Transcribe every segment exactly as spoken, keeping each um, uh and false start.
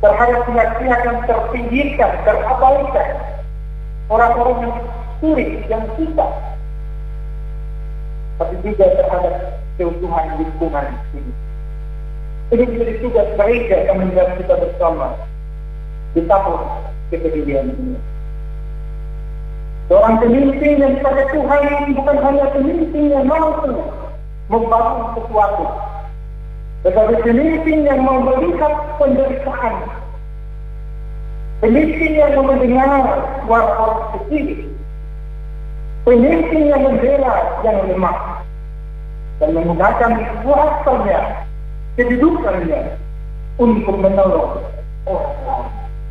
terhadap pihak-pihak yang terpinggirkan, terabaikan, orang-orang yang sulit, yang susah, tapi juga terhadap keutuhan lingkungan ini. Ini menjadi tugas mereka yang menjadi kita bersama di tahun kepedulian ini. Seorang pemimpin yang pada Tuhan bukan hanya pemimpin yang mampu membangun sesuatu, tetapi pemimpin yang mau melihat penderitaan, pemimpin yang mendengar suara orang kecil, pemimpin yang membela yang lemah, dan menggunakan kuasanya, kedudukannya untuk menolong orang lain.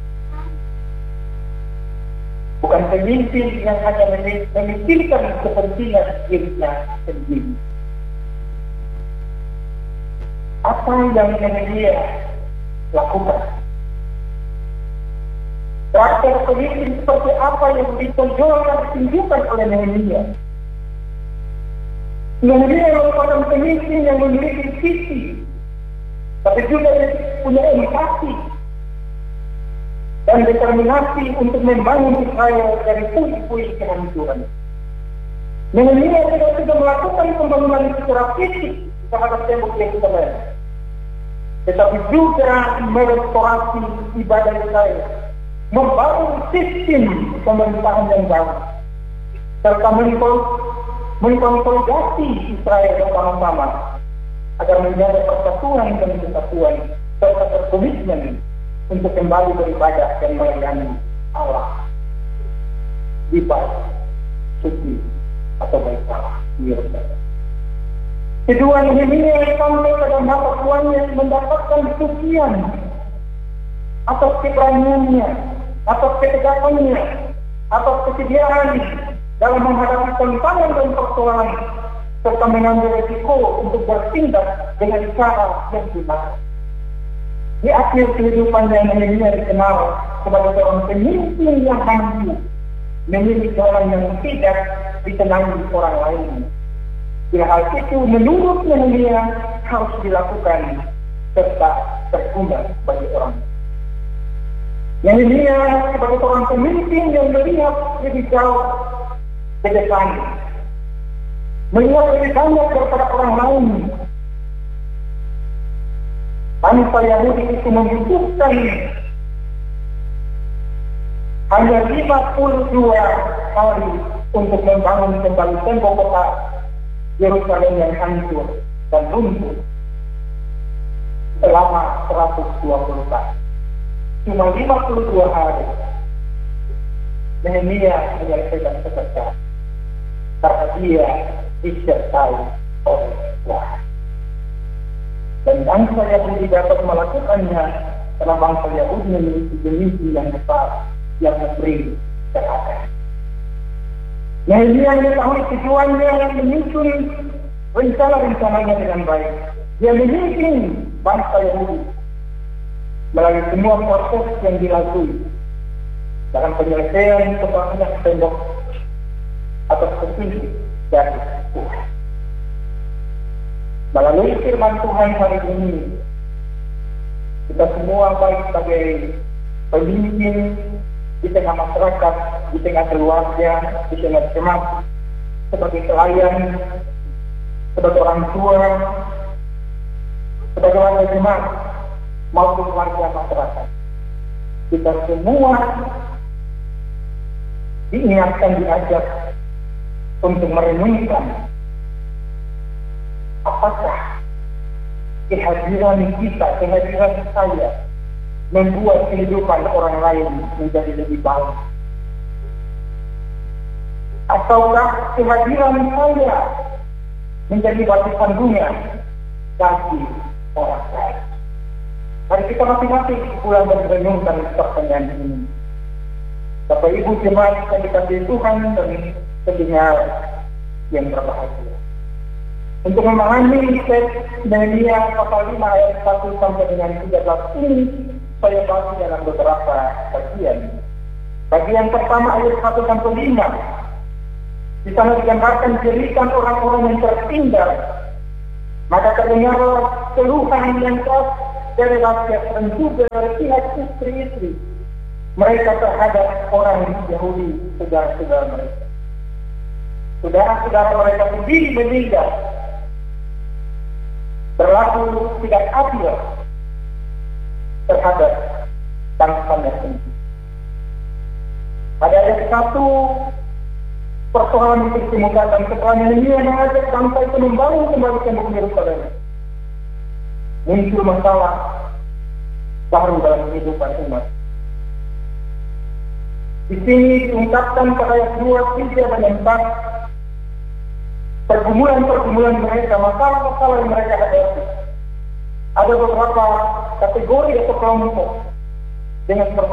Bukan pemimpin yang hanya memikirkan kepentingan dirinya sendiri. Apa yang dia lakukan? Karakter pemimpin seperti apa yang ditonjolkan, ditunjukkan oleh Nehemia? Nehemia merupakan pemimpin yang memiliki visi, tapi juga punya empati dan determinasi untuk membangun Israel dari puing-puing kehancuran. Nehemia tidak sudah melakukan pembangunan secara fisik terhadap tembok Yerusalem, tetapi juga merestorasi ibadah Israel, membangun sistem pemerintahan yang baru, serta mengkonsolidasi Israel bersama-sama agar menjaga persatuan dan kesatuan, serta berkomitmen untuk kembali beribadah dan melayani Allah di bait suci atau bait Allah di Yerusalem. Kedua, Nehemia sampai pada masa tuannya mendapatkan pujian atas keberaniannya, atas ketegasannya, atas kesediaan dalam menghadapi tantangan dan persoalan, serta mengambil risiko untuk bertindak dengan cara yang benar. Di akhir kehidupannya, Nehemia dikenal sebagai seorang pemimpin yang mampu memilih jalan yang tidak dikenali orang lain. Bila hal itu menurut Nehemia harus dilakukan serta berguna bagi orang. Nehemia sebagai seorang pemimpin yang melihat lebih jauh ke depan, melihat lebih banyak daripada orang lain. Bangsa Yahudi itu membutuhkan hanya lima puluh dua hari untuk membangun kembali tembok kota Yerusalem yang hancur dan runtuh selama seratus dua puluh tahun. Cuma lima puluh dua hari Nehemia menyelesaikan pekerjaan karena dia disertai oleh Tuhan. Dan bangsa Yahudi dapat melakukannya karena bangsa Yahudi memiliki pemimpin yang besar yang memberi teladan. Nehemia mengetahui tujuannya yang menyusun rencana-rencananya dengan baik. Dia memimpin bangsa Yahudi melalui semua proses yang dilalui dalam penyelesaian pembangunan tembok atau petunjuk dari Tuhan. Melalui firman Tuhan hari ini, kita semua baik sebagai pemimpin di tengah masyarakat, di tengah keluarga, di tengah jemaat, sebagai pelayan, sebagai orang tua, sebagai warga jemaat, maupun warga masyarakat, kita semua diingatkan, diajak untuk merenungkan apakah kehadiran kita, kehadiran saya membuat kehidupan orang lain menjadi lebih baik, ataukah kehadiran saya menjadi batu sandungan bagi orang lain. Mari kita masing-masing pulang merenungkan pertanyaan ini. Bapak Ibu jemaat yang dikasihi Tuhan dan pendengar yang berbahagia, untuk memahami teks Nehemia pasal lima ayat satu sampai dengan tiga belas ini, saya bagi dalam beberapa bagian. Bagian pertama ayat satu sampai lima, di sana digambarkan jeritan orang-orang yang tertinggal. Maka terdengar keluhan yang keras dari rakyat dan juga dari pihak istri-istri mereka terhadap orang Yahudi, saudara-saudara mereka. Saudara-saudara mereka sendiri meninggal berlaku tidak adil terhadap bangsanya sendiri. Pada ayat satu persoalan itu dikemukakan keterangan ini yang mengajak bangsa itu membangun kembali tembok Yerusalem. Muncul masalah baru dalam kehidupan umat. Di sini diungkapkan pada ayat dua, tiga, dan empat pergumulan-pergumulan mereka, masalah-masalah yang mereka hadapi. Ada beberapa kategori atau kelompok dengan